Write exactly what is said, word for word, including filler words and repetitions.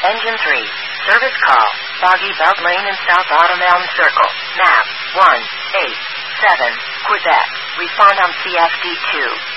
Engine three. Service call. Foggy Belt Lane and South Autumn Elm Circle. Map one eight seven. Quebec. Respond on C F D two.